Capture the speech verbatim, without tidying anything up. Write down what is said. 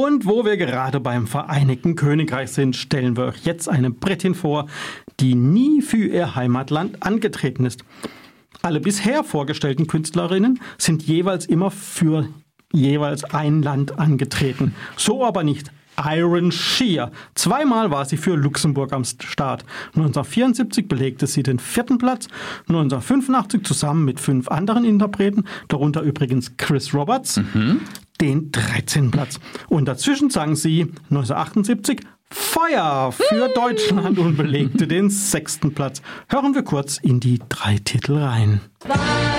Und wo wir gerade beim Vereinigten Königreich sind, stellen wir euch jetzt eine Britin vor, die nie für ihr Heimatland angetreten ist. Alle bisher vorgestellten Künstlerinnen sind jeweils immer für jeweils ein Land angetreten. So aber nicht Iron Shear. Zweimal war sie für Luxemburg am Start. neunzehnhundertvierundsiebzig belegte sie den vierten Platz, neunzehnhundertfünfundachtzig zusammen mit fünf anderen Interpreten, darunter übrigens Chris Roberts, mhm. den dreizehnten Platz. Und dazwischen sang sie neunzehnhundertachtundsiebzig Feuer für Deutschland und belegte den sechsten Platz. Hören wir kurz in die drei Titel rein.